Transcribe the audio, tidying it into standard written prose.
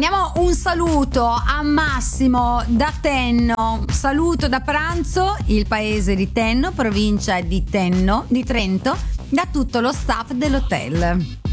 Mandiamo un saluto a Massimo da Tenno, saluto da Pranzo, il paese di Tenno, provincia di Trento, da tutto lo staff dell'hotel.